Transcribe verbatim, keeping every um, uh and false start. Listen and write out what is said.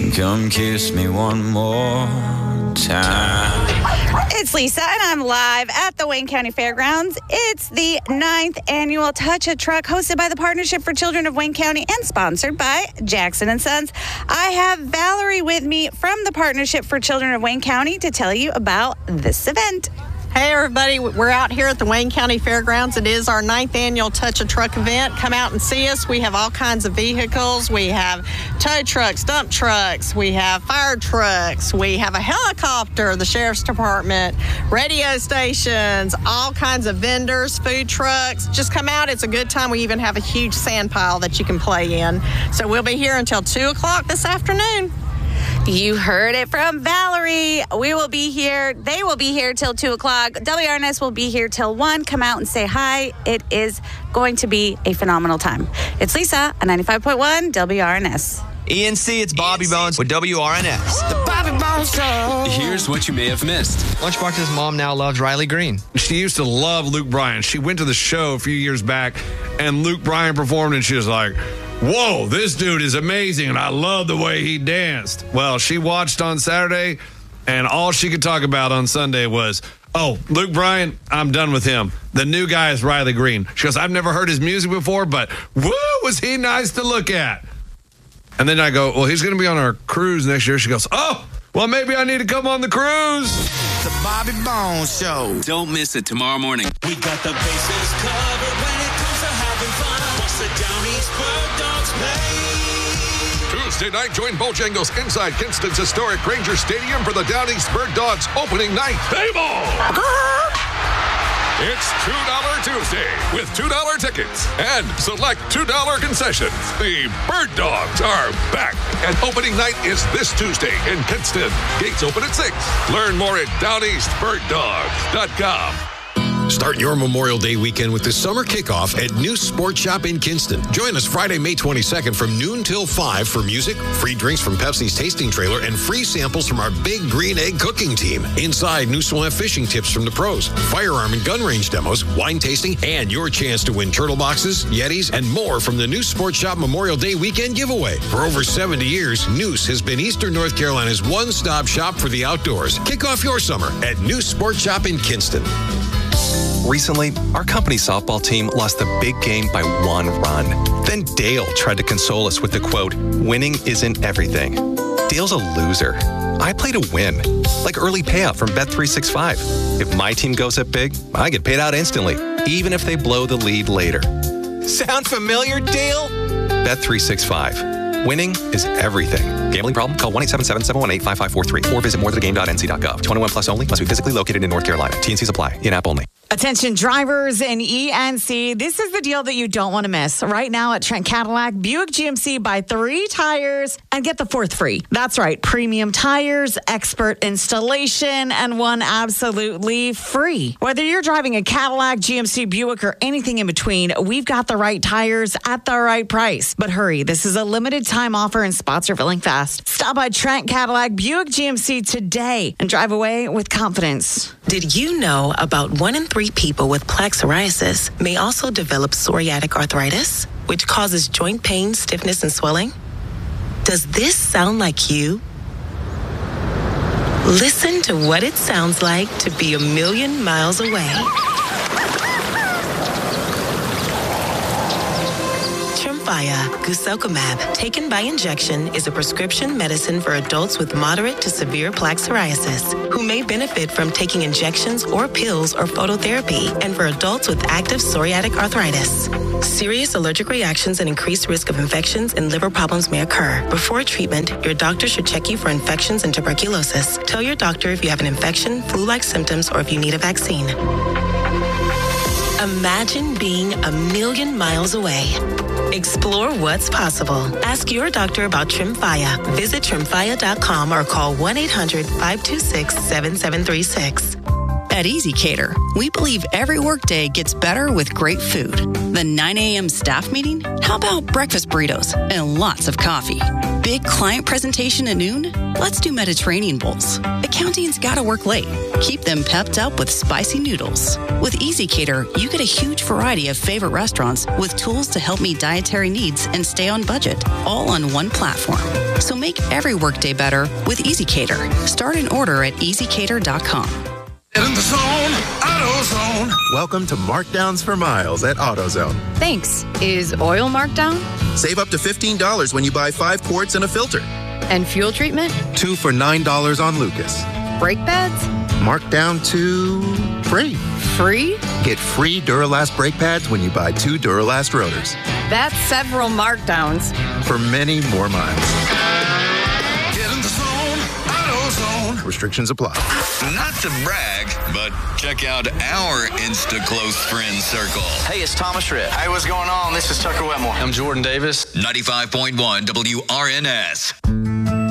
Come kiss me one more time. It's Lisa, and I'm live at the Wayne County Fairgrounds. It's the ninth annual Touch a Truck, hosted by the Partnership for Children of Wayne County and sponsored by Jackson and Sons. I have Valerie with me from the Partnership for Children of Wayne County to tell you about this event. Hey, everybody. We're out here at the Wayne County Fairgrounds. It is our ninth annual Touch a Truck event. Come out and see us. We have all kinds of vehicles. We have tow trucks, dump trucks. We have fire trucks. We have a helicopter, the Sheriff's Department, radio stations, all kinds of vendors, food trucks. Just come out. It's a good time. We even have a huge sand pile that you can play in. So we'll be here until two o'clock this afternoon. You heard it from Valerie. We will be here. They will be here till two o'clock. W R N S will be here till one. Come out and say hi. It is going to be a phenomenal time. It's Lisa at ninety-five point one W R N S. E N C, it's Bobby Bones with W R N S. The Bobby Bones Show. Here's what you may have missed. Lunchbox's mom now loves Riley Green. She used to love Luke Bryan. She went to the show a few years back, and Luke Bryan performed, and she was like, whoa, this dude is amazing, and I love the way he danced. Well, she watched on Saturday, and all she could talk about on Sunday was, oh, Luke Bryan, I'm done with him. The new guy is Riley Green. She goes, I've never heard his music before, but woo, was he nice to look at. And then I go, well, he's going to be on our cruise next year. She goes, oh, well, maybe I need to come on the cruise. The Bobby Bones Show. Don't miss it tomorrow morning. We got the bases covered when it comes to having fun. What's the Down East Bird Dogs play? Tuesday night, join Bojangles inside Kinston's historic Ranger Stadium for the Down East Bird Dogs opening night. Play ball! It's two dollar Tuesday with two dollar tickets and select two dollar concessions. The Bird Dogs are back, and opening night is this Tuesday in Kinston. Gates open at six. Learn more at down east bird dogs dot com. Start your Memorial Day weekend with the summer kickoff at New Sport Shop in Kinston. Join us Friday, May twenty-second from noon till five for music, free drinks from Pepsi's tasting trailer, and free samples from our Big Green Egg cooking team. Inside, Noose will have fishing tips from the pros, firearm and gun range demos, wine tasting, and your chance to win turtle boxes, Yetis, and more from the New Sport Shop Memorial Day weekend giveaway. For over seventy years, Noose has been Eastern North Carolina's one-stop shop for the outdoors. Kick off your summer at New Sport Shop in Kinston. Recently, our company softball team lost the big game by one run. Then Dale tried to console us with the quote, winning isn't everything. Dale's a loser. I play to win, like early payout from Bet three sixty-five. If my team goes up big, I get paid out instantly, even if they blow the lead later. Sound familiar, Dale? Bet three sixty-five. Winning is everything. Gambling problem? Call one eight seven seven, seven one eight, five five four three or visit more than a game dot n c dot gov. twenty-one plus only. Must be physically located in North Carolina. T and Cs apply. In-app only. Attention drivers and E N C, this is the deal that you don't want to miss. Right now at Trent Cadillac, Buick G M C, buy three tires and get the fourth free. That's right, premium tires, expert installation, and one absolutely free. Whether you're driving a Cadillac, G M C, Buick, or anything in between, we've got the right tires at the right price. But hurry, this is a limited time offer and spots are filling fast. Stop by Trent Cadillac, Buick G M C today and drive away with confidence. Did you know about one in three people with plaque psoriasis may also develop psoriatic arthritis, which causes joint pain, stiffness, and swelling? Does this sound like you? Listen to what it sounds like to be a million miles away. Tremfya guselkumab, taken by injection, is a prescription medicine for adults with moderate to severe plaque psoriasis who may benefit from taking injections or pills or phototherapy, and for adults with active psoriatic arthritis. Serious allergic reactions and increased risk of infections and liver problems may occur. Before treatment, your doctor should check you for infections and tuberculosis. Tell your doctor if you have an infection, flu-like symptoms, or if you need a vaccine. Imagine being a million miles away. Explore what's possible. Ask your doctor about Tremfya. Visit tremfya dot com or call one eight hundred, five two six, seven seven three six. At Easy Cater, we believe every workday gets better with great food. The nine a.m. staff meeting? How about breakfast burritos and lots of coffee? big client presentation at noon? Let's do Mediterranean bowls. Accounting's gotta work late. Keep them pepped up with spicy noodles. With Easy Cater, you get a huge variety of favorite restaurants with tools to help meet dietary needs and stay on budget, all on one platform. So make every workday better with Easy Cater. Start an order at easy cater dot com. Get in the zone, AutoZone. Welcome to Markdowns for Miles at AutoZone. Thanks. Is oil marked down? Save up to fifteen dollars when you buy five quarts and a filter. And fuel treatment? Two for nine dollars on Lucas. Brake pads? Marked down to free. Free? Get free Duralast brake pads when you buy two Duralast rotors. That's several markdowns. For many more miles. Get in the zone, AutoZone. Restrictions apply. Not to brag, but check out our Insta Close Friends Circle. Hey, it's Thomas Rhett. Hey, what's going on? This is Tucker Wetmore. I'm Jordan Davis. ninety-five point one W R N S.